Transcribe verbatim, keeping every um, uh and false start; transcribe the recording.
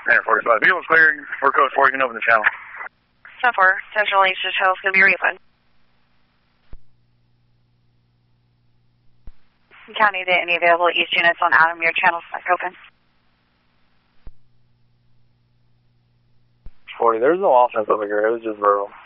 Air forty-five. Vehicle's cleared. We're code four. You can open the channel. ten four. Central H Hotel is going to be refund. County to any available East units on Adam, your channel's back open. forty. There's no offense over here. It was just verbal.